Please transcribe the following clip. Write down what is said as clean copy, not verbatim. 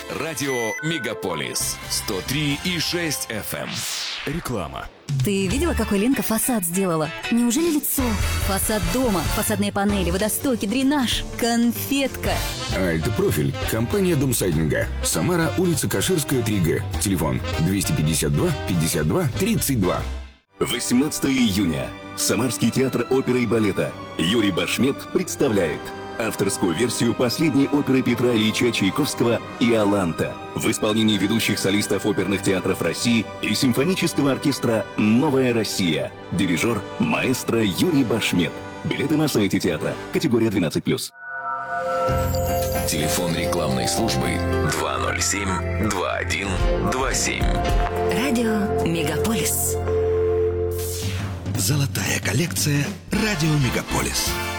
Радио Мегаполис 103,6 FM. Реклама. Ты видела, какой Ленка фасад сделала? Неужели лицо? Фасад дома, фасадные панели, водостоки, дренаж. Конфетка. А это профиль. Компания Домсайдинга. Самара, улица Каширская, 3Г. Телефон 252 52 32. 18 июня. Самарский театр оперы и балета Юрий Башмет представляет авторскую версию последней оперы Петра Ильича Чайковского «Иоланта» в исполнении ведущих солистов оперных театров России и симфонического оркестра «Новая Россия». Дирижер маэстро Юрий Башмет. Билеты на сайте театра. Категория 12+. Телефон рекламной службы 207-2127. Радио Мегаполис. Золотая коллекция «Радио Мегаполис».